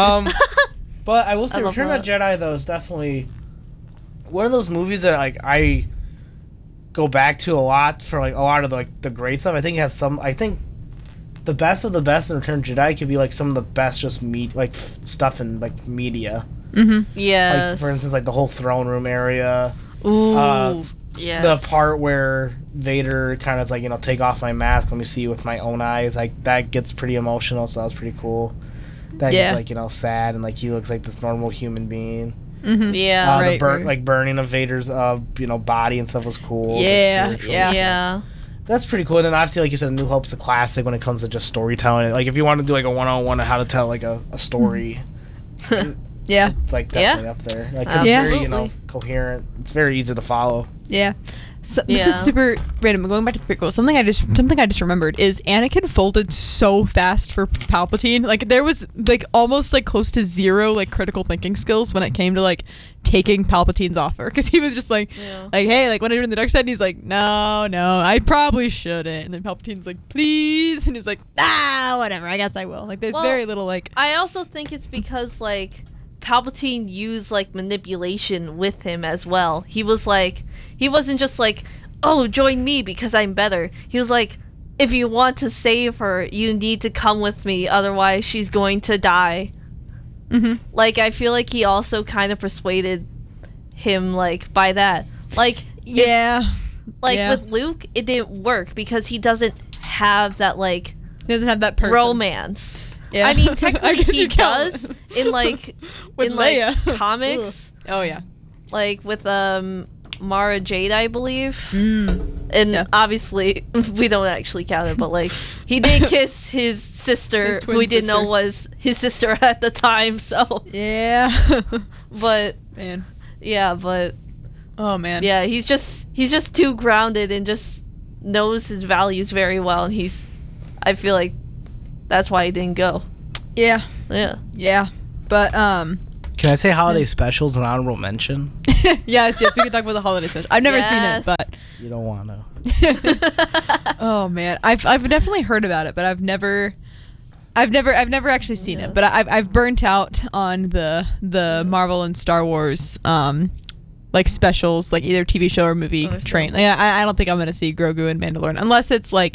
But I will say, I love Return of the Jedi though is definitely one of those movies that like I go back to a lot for like a lot of the great stuff. I think it has some. I think the best of the best in Return of the Jedi could be like some of the best just stuff in like media. Yes. Like for instance, like the whole throne room area. Ooh. Yes. The part where Vader kind of like, take off my mask, let me see you with my own eyes. Like that gets pretty emotional, so that was pretty cool. That gets like sad and like he looks like this normal human being. Yeah. The burning of Vader's body and stuff was cool. Yeah, Yeah. That's pretty cool. And then obviously, like you said, A New Hope's a classic when it comes to just storytelling. Like if you want to do like a one-on-one on how to tell like a story, Yeah. it's like definitely up there. Like it's Absolutely. very coherent. It's very easy to follow. Yeah. So, This Yeah. is super random. Going back to the prequel, something I just remembered is Anakin folded so fast for Palpatine. Like there was like almost like close to zero like critical thinking skills when it came to like taking Palpatine's offer, because he was just like hey, like when I do in the dark side, and he's like no, I probably shouldn't, and then Palpatine's like please, and he's like whatever, I guess I will. Like there's very little like. I also think it's because like Palpatine used like manipulation with him as well. He wasn't just like, oh, join me because I'm better. He was like, if you want to save her, you need to come with me, otherwise she's going to die. Like I feel like he also kind of persuaded him like by that. Like with Luke, it didn't work because he doesn't have that like he doesn't have that person. romance. Yeah. I mean, I technically guess he you count. does in like With in like Leia. comics, Oh yeah. like with Mara Jade, I believe. And Yeah. obviously we don't actually count it, but like he did kiss his sister, His twin who we didn't know sister. was his sister at the time. So, Yeah. but Man. yeah, but Oh man. yeah, he's just too grounded and just knows his values very well, and I feel like that's why he didn't go. Yeah. Yeah. Yeah. But Can I say holiday specials an honorable mention? yes, we can talk about the holiday special. I've never seen it, Yes. but You don't want to. oh man, I've definitely heard about it, but I've never actually seen it. But I've burnt out on the Marvel and Star Wars like specials, like either TV show or movie train. Like, I don't think I'm gonna see Grogu and Mandalorian unless it's like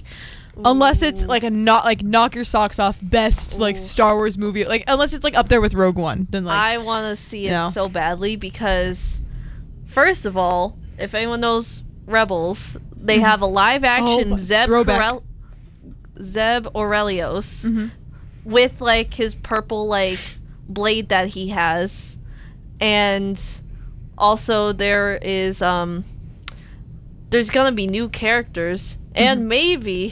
a not like knock your socks off best like Star Wars movie, like unless it's like up there with Rogue One. Then like I want to see it know. so badly because, first of all, if anyone knows Rebels, they have a live action throwback. Zeb Aurelios with like his purple like blade that he has, and also there is there's gonna be new characters, and maybe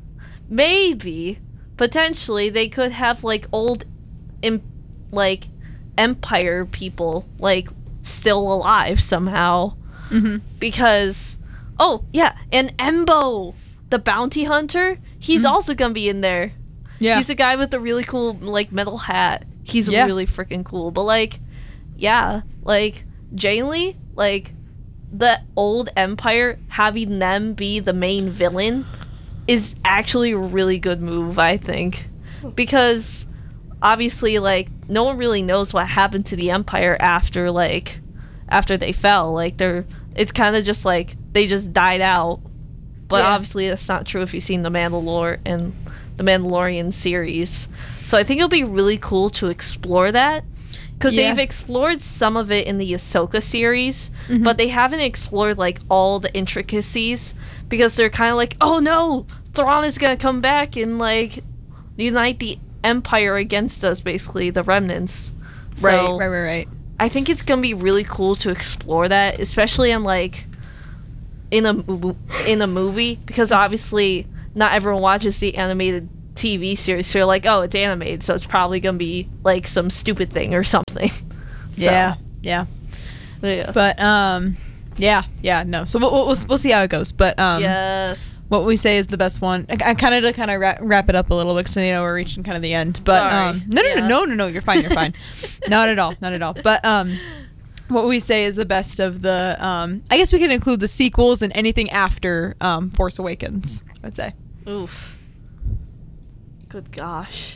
potentially they could have like old like Empire people like still alive somehow, because and Embo the bounty hunter, he's also gonna be in there. He's a guy with a really cool like metal hat. He's really freaking cool. But like like Janely, like the old Empire, having them be the main villain is actually a really good move, I think, because obviously like no one really knows what happened to the Empire after they fell. Like it's kind of just like they just died out, but obviously that's not true if you've seen the Mandalorian series. So I think it'll be really cool to explore that, Because Yeah. they've explored some of it in the Ahsoka series, Mhm. but they haven't explored like all the intricacies because they're kind of like, oh no, Thrawn is gonna come back and like unite the Empire against us, basically the remnants. So Right. I think it's gonna be really cool to explore that, especially in like in a movie, because obviously not everyone watches the animated TV series. So you're like, oh, it's animated, so it's probably gonna be like some stupid thing or something. Yeah. Yeah. But no. So we'll see how it goes. But Yes. what we say is the best one. I kind of wrap it up a little bit because we're reaching kind of the end. But Sorry. no, you're fine. Not at all. But what we say is the best of the. I guess we can include the sequels and anything after Force Awakens. I'd say. Oof. Good gosh.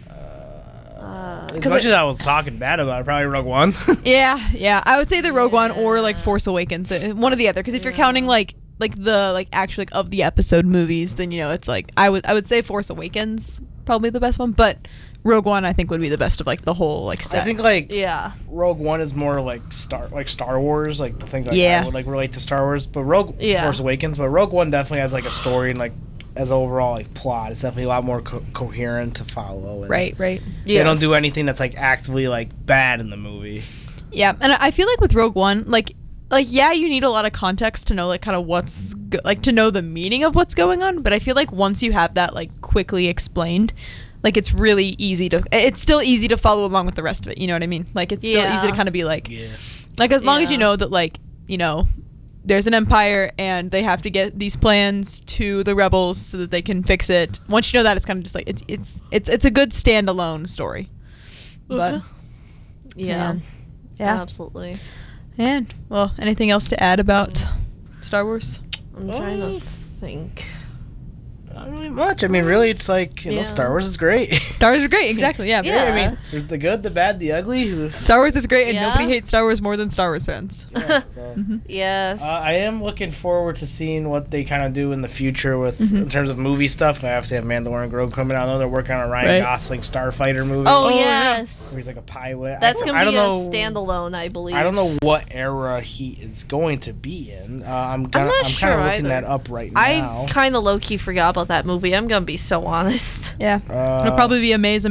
As much as I was talking bad about it, probably Rogue One. Yeah. I would say the Rogue One or like Force Awakens, one or the other. Because if you're counting like the actually like of the episode movies, then it's like I would say Force Awakens probably the best one, but Rogue One I think would be the best of like the whole like set. I think like Yeah. Rogue One is more like Star Wars, like the thing that Yeah. I would like relate to Star Wars, but Yeah. Force Awakens, but Rogue One definitely has like a story and like as overall like plot. It's definitely a lot more coherent to follow. And right. They don't do anything that's like actively like bad in the movie. Yeah, and I feel like with Rogue One, like yeah, you need a lot of context to know like kind of what's like to know the meaning of what's going on. But I feel like once you have that like quickly explained, like it's really easy to. It's still easy to follow along with the rest of it. You know what I mean? Like it's still easy to kind of be like, like as long as you know that like there's an empire and they have to get these plans to the rebels so that they can fix it. Once you know that, it's kind of just like it's a good standalone story. But Yeah. yeah. Absolutely. And well, anything else to add about Star Wars? I'm trying to think. Not really much. I mean, really, it's like Star Wars is great. Star Wars is great, exactly. Yeah. Yeah. I mean, there's the good, the bad, the ugly. Star Wars is great, and Yeah. nobody hates Star Wars more than Star Wars fans. Yeah, so. Yes. I am looking forward to seeing what they kind of do in the future with Mm-hmm. in terms of movie stuff. I obviously have Mandalorian and Grogu coming out. I know they're working on a Ryan Right. Gosling Starfighter movie. oh, yeah. yes. Where he's like a pilot. That's I gonna be a don't know. standalone, I believe. I don't know what era he is going to be in. I'm kind sure of looking either. that up right now. I kind of low key forgot about that movie. I'm gonna be so honest. Yeah. It'll probably be a maze.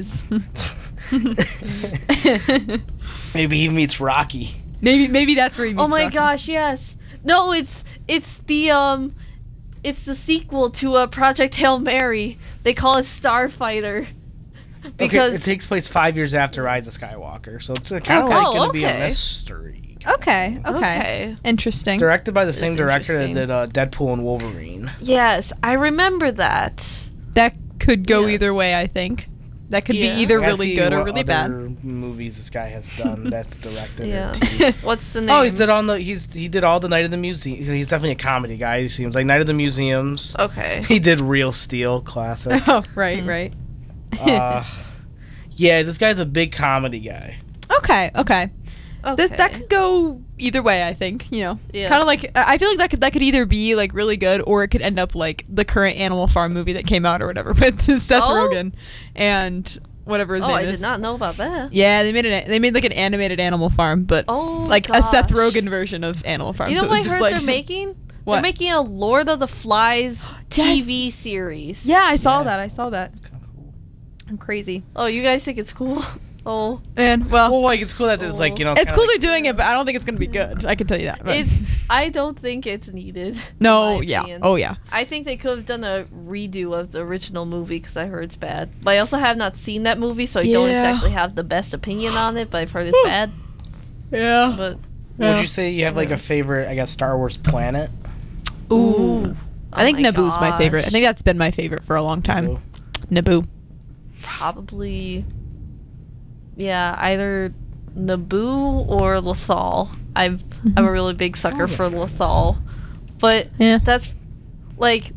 Maybe he meets Rocky. maybe that's where he meets Oh my Rocky. gosh, yes. No, it's the sequel to Project Hail Mary. They call it Starfighter. Because it takes place 5 years after Rise of Skywalker, so it's kind of Okay. like Oh, going to be a okay. mystery. Okay. Okay. Interesting. It's directed by the same That's director that interesting. did Deadpool and Wolverine. Yes, I remember that. That could go Yes. either way, I think. That could Yeah. be either I gotta really see good or what really other bad. movies this guy has done that's directed. Yeah. Or TV. What's the name? Oh, he did all the Night of the Museum. He's definitely a comedy guy. He seems like Night of the Museums. Okay. He did Real Steel, classic. Oh, right. uh, yeah, this guy's a big comedy guy. Okay. Okay. That could go either way, I think. Kind Yes. of like I feel like that could either be like really good or it could end up like the current Animal Farm movie that came out or whatever with Seth Oh? Rogen and whatever his Oh, name I is. did not know about that. Yeah, they made like an animated Animal Farm, but Oh, like a Seth gosh. Rogen version of Animal Farm. You know so it what was I just heard like they're making? What? They're making a Lord of the Flies Yes. TV series. Yeah, I saw Yes. that. I'm crazy. Oh, you guys think it's cool? Oh, And well, Well, like it's cool that it's like it's kinda cool like- they're doing it, but I don't think it's gonna be good. I can tell you that. but- I don't think it's needed. in no, my yeah, opinion. oh yeah. I think they could have done a redo of the original movie because I heard it's bad. But I also have not seen that movie, so I don't Yeah. exactly have the best opinion on it. But I've heard it's bad. Yeah. But Would you say you have like a favorite, I guess, Star Wars planet? Ooh. I think Oh my Naboo's my favorite. I gosh. think that's been my favorite for a long time. Naboo. probably, yeah, either Naboo or Lothal. I'm a really big sucker for Lothal, but Yeah. that's like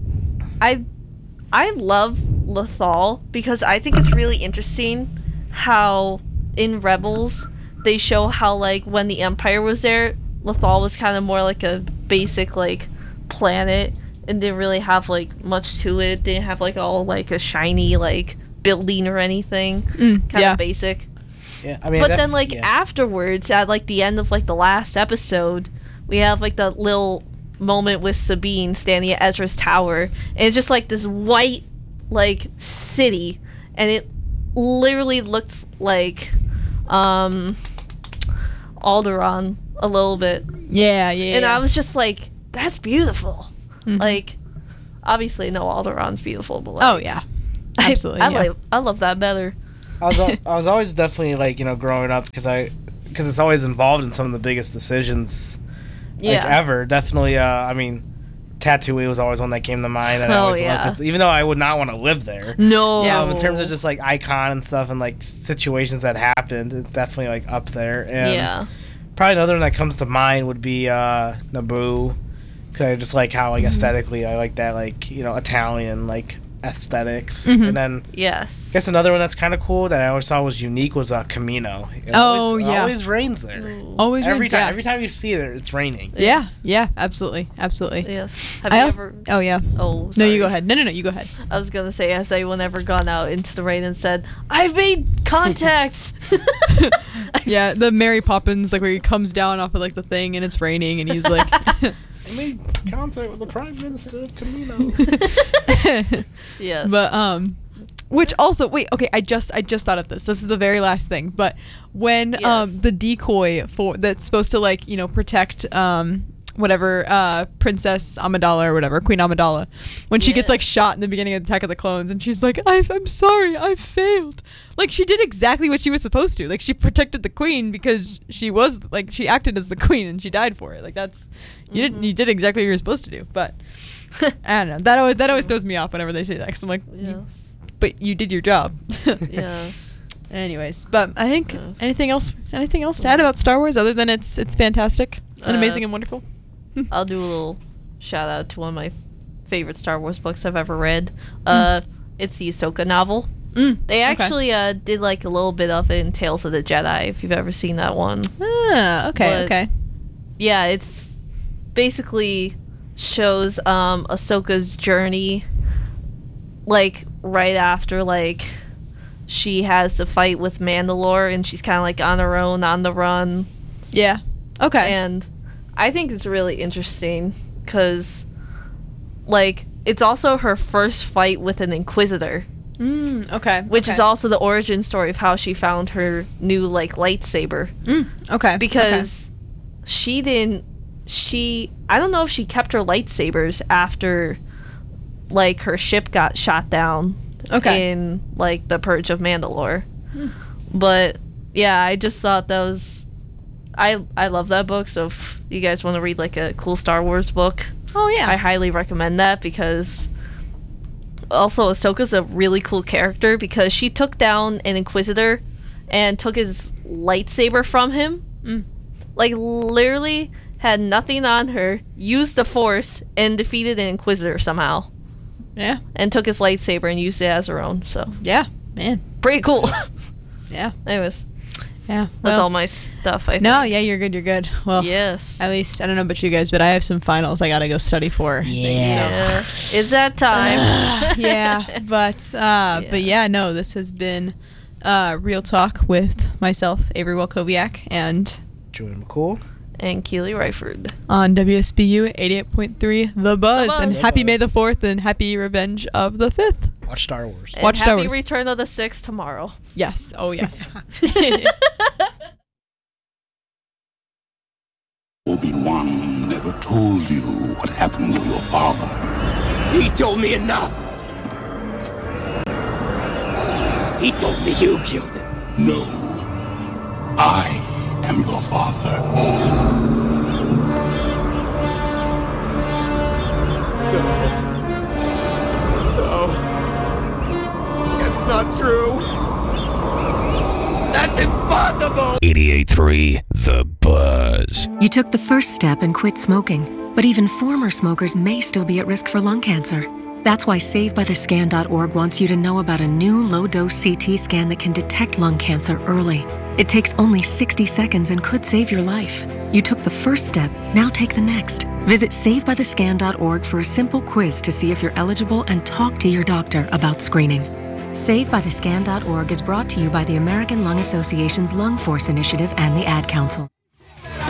I love Lothal because I think it's really interesting how in Rebels they show how like when the Empire was there, Lothal was kind of more like a basic like planet and didn't really have like much to it. Didn't have like all like a shiny like building or anything. Kind yeah. of basic. Yeah, I mean, But then, like, afterwards, at, like, the end of, like, the last episode, we have, like, the little moment with Sabine standing at Ezra's tower. And it's just, like, this white, like, city. And it literally looks like, Alderaan a little bit. Yeah. And I was just like, that's beautiful. Mhm. Like, obviously, no, Alderaan's beautiful, but, like... Oh, yeah. Absolutely, yeah. I love that better. I was always definitely like, you know, growing up because it's always involved in some of the biggest decisions like ever. Definitely, I mean, Tatooine was always one that came to mind. And I always loved, 'cause even though I would not want to live there. No. In terms of just like icon and stuff and like situations that happened, it's definitely like up there. And probably another one that comes to mind would be Naboo. Cause I just like how like aesthetically I like that, like, you know, Italian like aesthetics. And then I guess another one that's kind of cool that I always thought was unique was Camino. It always rains there. Always every rains, time. yeah. Every time you see it, it's raining. Yeah, absolutely. Yes. Have you ever... Oh, yeah. Oh, No, sorry. you go ahead. No, you go ahead. I was gonna say, has anyone ever gone out into the rain and said, "I've made contacts"? Yeah, the Mary Poppins, like, where he comes down off of, like, the thing and it's raining and he's like... I made contact with the Prime Minister of Camino. Yes. But, which also... Wait, okay, I just thought of this. This is the very last thing. But when, the decoy that's supposed to, like, you know, protect, whatever, Princess Amidala or whatever, Queen Amidala, when she gets, like, shot in the beginning of Attack of the Clones and she's like, I'm sorry, I failed. Like, she did exactly what she was supposed to. Like, she protected the queen because she was, like, she acted as the queen and she died for it. Like, that's, you did exactly what you were supposed to do. But, I don't know. That always throws me off whenever they say that. Cause I'm like, but you did your job. Yes. Anyways, but I think anything else to add about Star Wars other than it's fantastic and amazing and wonderful? I'll do a little shout out to one of my favorite Star Wars books I've ever read. It's the Ahsoka novel. They actually did like a little bit of it in Tales of the Jedi, if you've ever seen that one. Okay. Yeah, it's basically shows Ahsoka's journey, like right after like she has to fight with Mandalore and she's kind of like on her own on the run. Yeah. Okay. And I think it's really interesting because like it's also her first fight with an Inquisitor. Okay. Which is also the origin story of how she found her new like lightsaber. Okay. Because I don't know if she kept her lightsabers after like her ship got shot down in like the Purge of Mandalore. But yeah, I just thought that was I love that book, so if you guys want to read like a cool Star Wars book, I highly recommend that because also Ahsoka's a really cool character because she took down an Inquisitor and took his lightsaber from him. Like literally had nothing on her, used the Force and defeated an Inquisitor somehow. Yeah. And took his lightsaber and used it as her own. So yeah, man, pretty cool. Yeah. Anyways. Yeah. That's all my stuff, I think. No, yeah, you're good. Well, yes. At least, I don't know about you guys, but I have some finals I gotta go study for. Yeah. It's that time. Yeah. But yeah, no, this has been Real Talk with myself, Avery Welkowiak, and Jordan McCool. And Keely Ryford. On WSBU 88.3 The Buzz. And The happy Buzz. May the 4th and happy Revenge of the 5th. Watch Star Wars. And Watch Star happy Wars. Return of the 6th tomorrow. Yes. Oh, yes. Obi-Wan never told you what happened to your father. He told me enough. He told me you killed him. No. I am your father. No. That's not true. That's impossible. 88.3 The Buzz. You took the first step and quit smoking, but even former smokers may still be at risk for lung cancer. That's why SaveByTheScan.org wants you to know about a new low-dose CT scan that can detect lung cancer early. It takes only 60 seconds and could save your life. You took the first step, now take the next. Visit SaveByTheScan.org for a simple quiz to see if you're eligible and talk to your doctor about screening. SaveByTheScan.org is brought to you by the American Lung Association's Lung Force Initiative and the Ad Council.